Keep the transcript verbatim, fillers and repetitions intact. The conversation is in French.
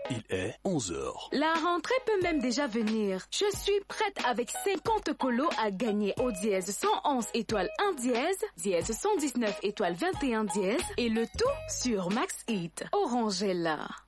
Il est onze heures. La rentrée peut même déjà venir. Je suis prête avec cinquante colos à gagner au dièse cent onze étoile un dièse, dièse cent dix-neuf étoile vingt et un dièse et le tout sur Max Eat. Orange est là.